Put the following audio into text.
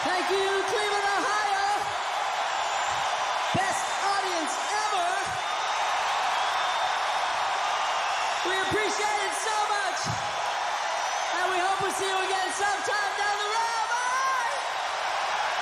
Thank you, Cleveland, Ohio. Best audience ever. We appreciate it so much. And we hope we'll see you again sometime down